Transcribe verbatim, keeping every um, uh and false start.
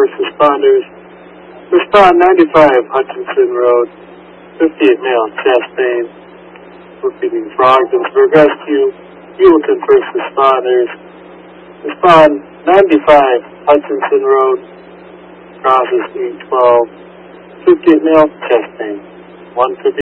first responders. Respond ninety-five Hutchinson Road, fifty-eight male, chest pain. Repeating Frogdensburg Rescue, Heuvelton first responders. Respond ninety-five Hutchinson Road, crosses eight twelve, fifty-eight male, chest pain. one fifty.